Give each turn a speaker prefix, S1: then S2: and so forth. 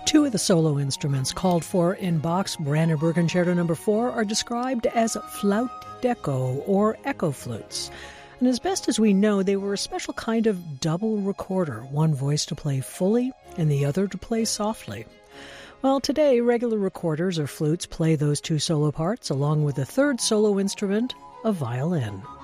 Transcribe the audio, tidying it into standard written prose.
S1: Two of the solo instruments called for in Bach's Brandenburg Concerto No. 4 are described as Flaut d'Echo or echo flutes. And as best as we know, they were a special kind of double recorder, one voice to play fully and the other to play softly. Well, today, regular recorders or flutes play those two solo parts, along with a third solo instrument, a violin.